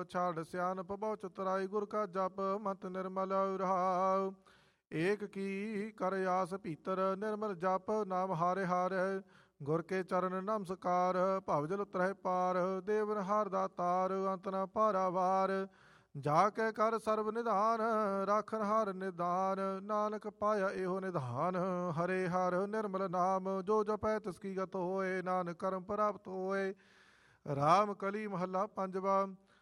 ਛਾੜ ਸਿਆਨਪ ਬਹੁ ਚਤੁਰਾਈ ਗੁਰ ਕਾ ਜਪ ਮਤ ਨਿਰਮਲ ਰਹਾਉ। ਏਕ ਕੀ ਕਰ ਆਸ ਭੀਤਰ ਨਿਰਮਲ ਜਪ ਨਾਮ ਹਾਰੇ ਹਾਰੈ। ਗੁਰ ਕੇ ਚਰਨ ਨਮਸਕਾਰ ਭਵ ਜਲ ਉਤਰੈ ਪਾਰ। ਦੇਵਨ ਹਾਰ ਦਾਤਾਰ ਅੰਤ ਨ ਪਾਰਾਵਾਰ। ਜਾ ਕੇ ਕਰ ਸਰਬ ਨਿਧਾਨ ਰਾਖਨ ਹਰ ਨਿਦਾਨ। ਨਾਨਕ ਪਾਇਆ ਇਹੋ ਨਿਧਾਨ ਹਰੇ ਹਰ ਨਿਰਮਲ ਨਾਮ। ਜੋ ਜਪੈ ਤਿਸ ਕੀ ਗਤ ਹੋਏ ਨਾਨਕ ਕਰਮ ਪ੍ਰਾਪਤ ਹੋਏ। ਰਾਮ ਕਲੀ ਮਹੱਲਾ ਪੰਜਵਾ।